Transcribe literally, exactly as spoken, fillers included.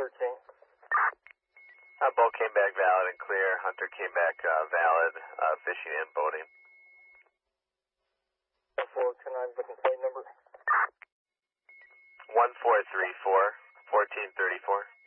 thirteen. Uh, boat came back valid and clear. Hunter came back uh, valid, uh, fishing and boating. four two nine, the complaint number. one four three four, fourteen thirty-four.